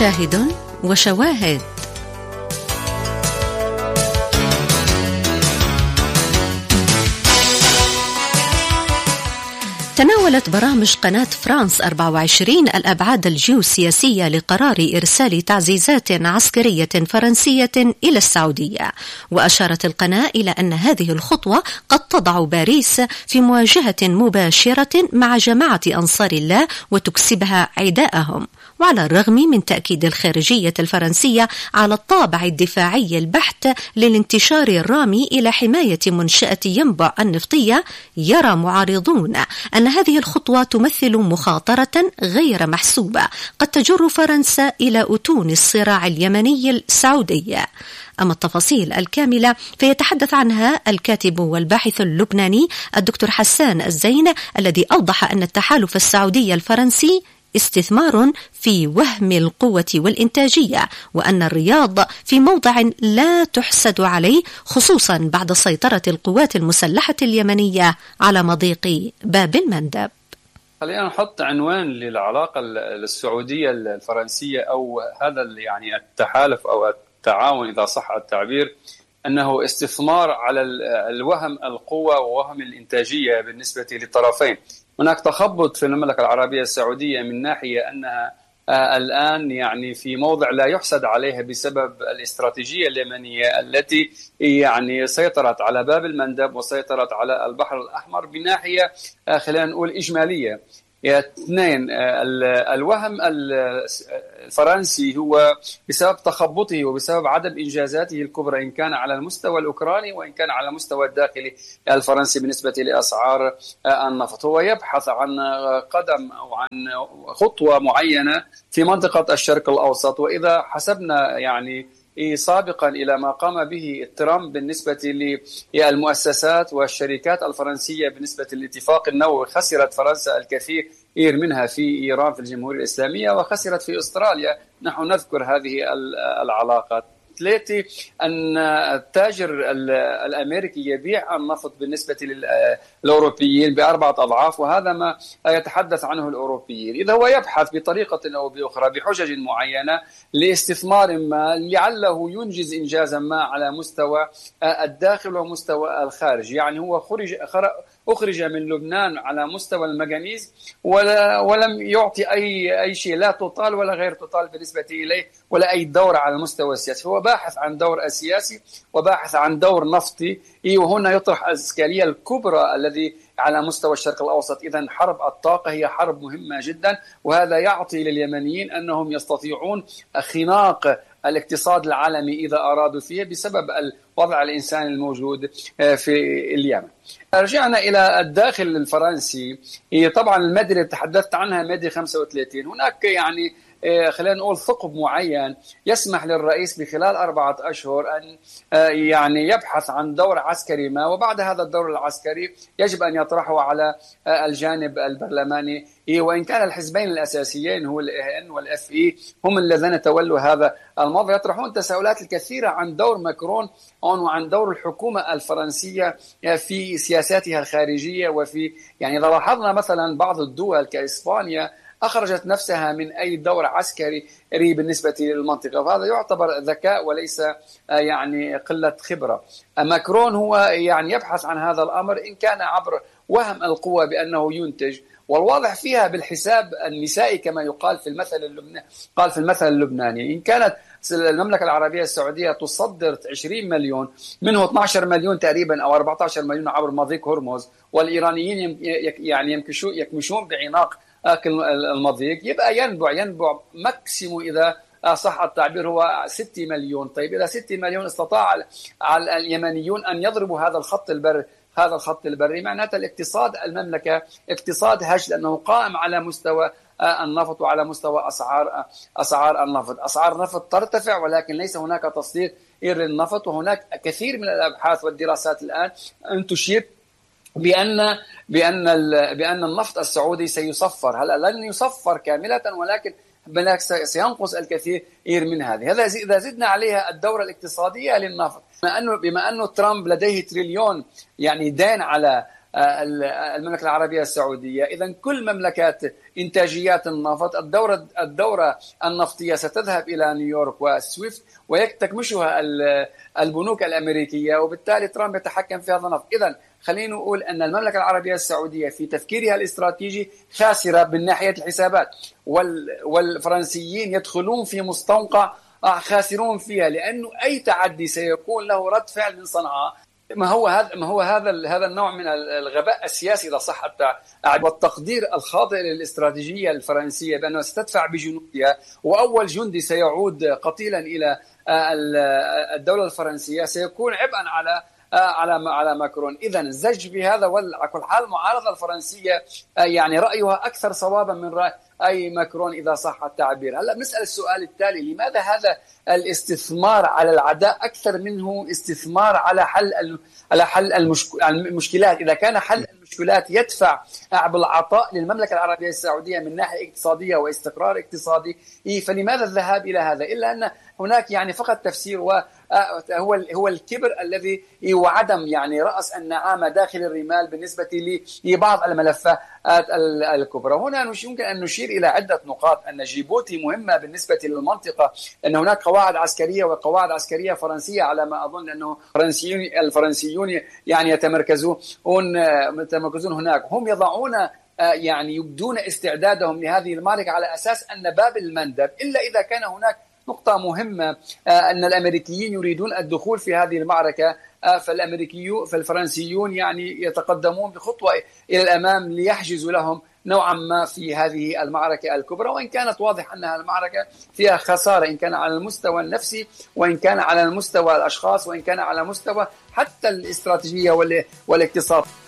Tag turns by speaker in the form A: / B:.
A: شاهد وشواهد. تناولت برامج قناة فرانس 24 الأبعاد الجيوسياسية لقرار إرسال تعزيزات عسكرية فرنسية إلى السعودية، وأشارت القناة إلى أن هذه الخطوة قد تضع باريس في مواجهة مباشرة مع جماعة أنصار الله وتكسبها عداءهم. وعلى الرغم من تأكيد الخارجية الفرنسية على الطابع الدفاعي البحت للانتشار الرامي إلى حماية منشأة ينبع النفطية، يرى معارضون أن هذه الخطوة تمثل مخاطرة غير محسوبة قد تجر فرنسا إلى أتون الصراع اليمني السعودي. أما التفاصيل الكاملة فيتحدث عنها الكاتب والباحث اللبناني الدكتور حسان الزين، الذي أوضح أن التحالف السعودي الفرنسي استثمار في وهم القوة والإنتاجية، وأن الرياض في موضع لا تحسد عليه، خصوصا بعد سيطرة القوات المسلحة اليمنية على مضيق باب المندب.
B: خلينا نحط عنوان للعلاقة السعودية الفرنسية أو هذا يعني التحالف أو التعاون إذا صح التعبير، أنه استثمار على الوهم القوة ووهم الإنتاجية بالنسبة للطرفين. هناك تخبط في المملكة العربية السعودية من ناحية أنها الآن يعني في موضع لا يحسد عليها بسبب الاستراتيجية اليمنية التي يعني سيطرت على باب المندب وسيطرت على البحر الأحمر بناحية خلينا نقول إجمالية. اثنين، الوهم الفرنسي هو بسبب تخبطه وبسبب عدم إنجازاته الكبرى، إن كان على المستوى الأوكراني وإن كان على المستوى الداخلي الفرنسي بالنسبة لأسعار النفط. هو يبحث عن قدم أو عن خطوة معينة في منطقة الشرق الأوسط. وإذا حسبنا يعني سابقا إلى ما قام به ترامب بالنسبة للمؤسسات والشركات الفرنسية بالنسبة للاتفاق النووي، خسرت فرنسا الكثير منها في إيران في الجمهورية الإسلامية، وخسرت في أستراليا. نحن نذكر هذه العلاقات. ثلاثة، أن التاجر الأمريكي يبيع النفط بالنسبة للأوروبيين ب4 أضعاف، وهذا ما يتحدث عنه الأوروبيين. إذا هو يبحث بطريقة أو بأخرى بحجج معينة لاستثمار ما لعله ينجز إنجازا ما على مستوى الداخل ومستوى الخارج. يعني هو أخرج من لبنان على مستوى المنغنيز ولم يعطي أي شيء، لا تطال ولا غير تطال بالنسبة إليه، ولا أي دور على المستوى السياسي. هو باحث عن دور سياسي وباحث عن دور نفطي، وهنا يطرح الإشكالية الكبرى الذي على مستوى الشرق الأوسط. إذن حرب الطاقة هي حرب مهمة جدا، وهذا يعطي لليمنيين أنهم يستطيعون خناق الاقتصاد العالمي إذا أرادوا فيه بسبب الوضع الإنساني الموجود في اليمن. رجعنا إلى الداخل الفرنسي. طبعا المادة اللي تحدثت عنها مادة 35. هناك يعني خلينا نقول ثقب معين يسمح للرئيس بخلال 4 أشهر أن يعني يبحث عن دور عسكري ما، وبعد هذا الدور العسكري يجب أن يطرحه على الجانب البرلماني. وإن كان الحزبين الأساسيين هو الAN والFE هم الذين تولوا هذا الموضوع، يطرحون تساؤلات الكثيرة عن دور ماكرون وعن دور الحكومة الفرنسية في سياساتها الخارجية. وفي يعني إذا لاحظنا مثلا بعض الدول كإسبانيا أخرجت نفسها من أي دور عسكري بالنسبة للمنطقة، وهذا يعتبر ذكاء وليس يعني قلة خبرة. ماكرون هو يعني يبحث عن هذا الأمر، إن كان عبر وهم القوة بأنه ينتج، والواضح فيها بالحساب النسائي كما يقال في المثل اللبناني. إن كانت المملكة العربية السعودية تصدر 20 مليون، منه 12 مليون تقريبا أو 14 مليون عبر مضيق هرمز، والإيرانيين يعني يكمشون بعناق المضيق، يبقى ينبع ماكسيمو إذا صح التعبير هو 6 مليون. طيب إذا 6 مليون استطاع اليمنيون أن يضربوا هذا الخط البري، معناته الاقتصاد المملكة اقتصاد هش، لأنه قائم على مستوى النفط وعلى مستوى أسعار النفط. أسعار النفط ترتفع، ولكن ليس هناك تصدير للنفط. وهناك كثير من الأبحاث والدراسات الآن أن تشير بأن النفط السعودي سيصفر. هلا لن يصفر كاملة، ولكن بالعكس سينقص الكثير من هذه. هذا إذا زدنا عليها الدورة الاقتصادية للنفط، بما أنه ترامب لديه تريليون يعني دين المملكة العربية السعودية. إذن كل مملكات إنتاجيات النفط الدورة النفطية ستذهب إلى نيويورك وسويفت ويكتكمشها البنوك الأمريكية، وبالتالي ترامب يتحكم في هذا النفط. إذن خلينا نقول أن المملكة العربية السعودية في تفكيرها الاستراتيجي خاسرة من ناحية الحسابات، والفرنسيين يدخلون في مستنقع خاسرون فيها، لأنه أي تعدي سيكون له رد فعل من صنعاء. ما هو هذا النوع من الغباء السياسي إذا صح والتقدير الخاطئ للاستراتيجية الفرنسية بأنها ستدفع بجنودها، وأول جندي سيعود قتيلا إلى الدولة الفرنسية سيكون عبئا على ماكرون. إذن الزج بهذا، وعلى كل حال المعارضة الفرنسية يعني رأيها أكثر صوابا من رأي ماكرون إذا صح التعبير. هلا بنسأل السؤال التالي: لماذا هذا الاستثمار على العداء أكثر منه استثمار على حل المشكلات؟ إذا كان حل المشكلات يدفع بالعطاء للمملكة العربية السعودية من ناحية اقتصادية واستقرار اقتصادي، فلماذا الذهاب إلى هذا؟ إلا أن هناك يعني فقط تفسير، هو الكبر الذي وعدم يعني رأس النعامة داخل الرمال بالنسبة لبعض الملفات الكبرى. هنا يمكن أن نشير إلى عدة نقاط. أن جيبوتي مهمة بالنسبة للمنطقة، أن هناك قواعد عسكرية وقواعد عسكرية فرنسية على ما أظن، أنه الفرنسيون يعني يتمركزون هناك. هم يضعون يعني يبدون استعدادهم لهذه المعركة على أساس أن باب المندب، إلا إذا كان هناك نقطة مهمة أن الأمريكيين يريدون الدخول في هذه المعركة، فالفرنسيون يعني يتقدمون بخطوة إلى الأمام ليحجزوا لهم نوعا ما في هذه المعركة الكبرى، وإن كانت واضح أنها المعركة فيها خسارة، إن كان على المستوى النفسي، وإن كان على المستوى الأشخاص، وإن كان على مستوى حتى الاستراتيجية والاقتصاد.